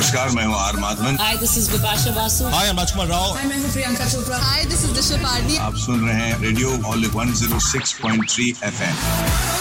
नमस्कार, मैं हूँ are Madhavan. Hi, this is Vipasha Basu. Hi, I'm Rajkumar Rao. Hi, मैं हूँ Priyanka Chopra. Hi, this is Disha Pardi. आप सुन रहे हैं रेडियो ऑल 106.3 FM।